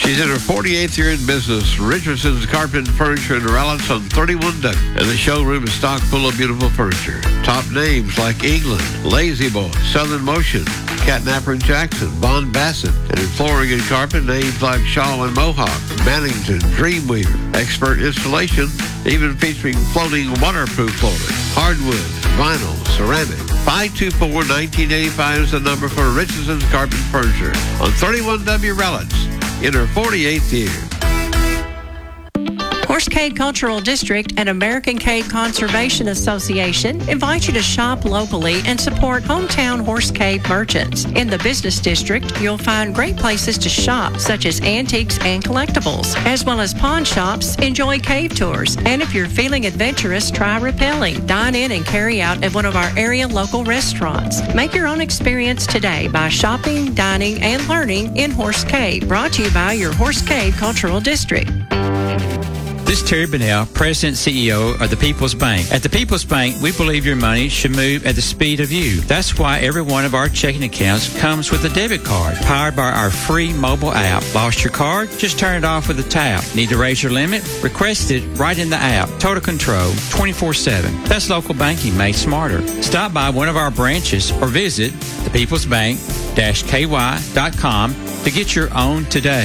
She's in her 48th year in business. Richardson's Carpet and Furniture in Relics on 31W. And the showroom is stocked full of beautiful furniture. Top names like England, Lazy Boy, Southern Motion, Catnapper and Jackson, Bond Bassett. And in flooring and carpet, names like Shaw and Mohawk, Mannington, Dreamweaver. Expert installation, even featuring floating waterproof flooring. Hardwood, vinyl, ceramic. 524-1985 is the number for Richardson's Carpet and Furniture on 31W Relics in her 48th year. Horse Cave Cultural District and American Cave Conservation Association invite you to shop locally and support hometown Horse Cave merchants. In the business district, you'll find great places to shop, such as antiques and collectibles, as well as pawn shops. Enjoy cave tours. And if you're feeling adventurous, try rappelling. Dine in and carry out at one of our area local restaurants. Make your own experience today by shopping, dining, and learning in Horse Cave. Brought to you by your Horse Cave Cultural District. This is Terry Bennell, President and CEO of the People's Bank. At the People's Bank, we believe your money should move at the speed of you. That's why every one of our checking accounts comes with a debit card powered by our free mobile app. Lost your card? Just turn it off with a tap. Need to raise your limit? Request it right in the app. Total control, 24/7. That's local banking made smarter. Stop by one of our branches or visit thepeoplesbank-ky.com to get your own today.